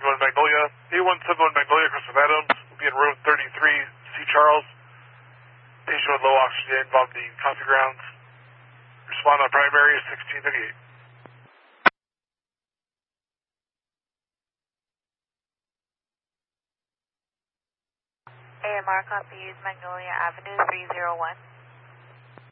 Magnolia. 8171 Magnolia, Crystal Adams. Will be in room 33, C. Charles. Patient with low oxygen involved in the coffee grounds. Respond on primary 1638. AMR copies Magnolia Avenue 301.